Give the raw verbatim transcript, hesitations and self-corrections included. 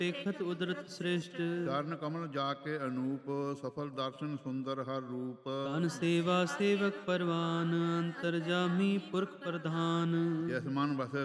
ਟੇਖਤ ਉਦਰਤ ਸ੍ਰੇਸ਼ਟ। ਚਰਨ ਕਮਲ ਜਾ ਕੇ ਅਨੂਪ, ਸਫਲ ਦਰਸ਼ਨ ਸੁੰਦਰ ਹਰ ਰੂਪ। ਤਨ ਸੇਵਾ ਸੇਵਕ ਪਰਵਾਨ, ਅੰਤਰਜਾਮੀ ਪੁਰਖ ਪ੍ਰਧਾਨ। ਜਿਸ ਮਨ ਵਸੈ